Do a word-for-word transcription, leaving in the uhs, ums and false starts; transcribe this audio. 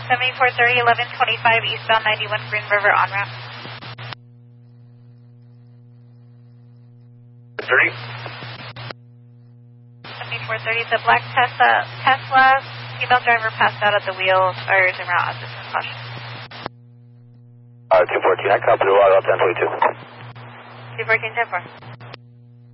seventy-four thirty, eleven twenty-five, eastbound ninety-one Green River on ramp. thirty. seventy-four thirty, the black Tesla, Tesla, female driver passed out at the wheel, or is en route, assistance caution. Uh, two fourteen, I copy the log, ten forty-two. two fourteen, ten four.